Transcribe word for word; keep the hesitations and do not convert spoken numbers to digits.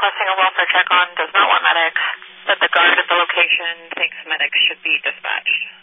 requesting a welfare check on does not want medics, but the guard at the location thinks medics should be dispatched.